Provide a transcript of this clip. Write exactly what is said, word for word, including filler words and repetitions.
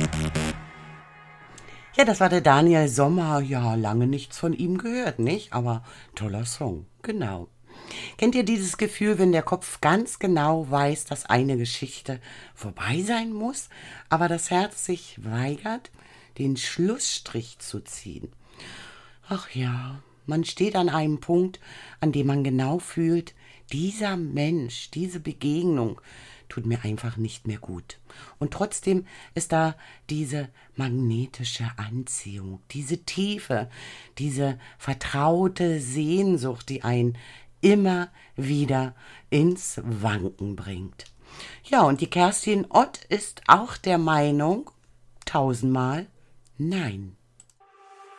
Ja, das war der Daniel Sommer. Ja, lange nichts von ihm gehört, nicht? Aber toller Song, genau. Kennt ihr dieses Gefühl, wenn der Kopf ganz genau weiß, dass eine Geschichte vorbei sein muss, aber das Herz sich weigert, den Schlussstrich zu ziehen? Ach ja, man steht an einem Punkt, an dem man genau fühlt, dieser Mensch, diese Begegnung tut mir einfach nicht mehr gut. Und trotzdem ist da diese magnetische Anziehung, diese Tiefe, diese vertraute Sehnsucht, die einen immer wieder ins Wanken bringt. Ja, und die Kerstin Ott ist auch der Meinung, tausendmal nein.